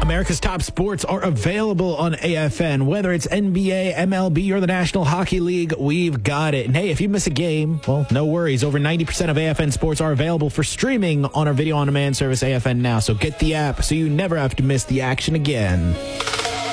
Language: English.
America's top sports are available on AFN. Whether it's NBA, MLB, or the National Hockey League, we've got it. And hey, if you miss a game, well, no worries. Over 90% of AFN sports are available for streaming on our video on demand service AFN Now. So get the app so you never have to miss the action again.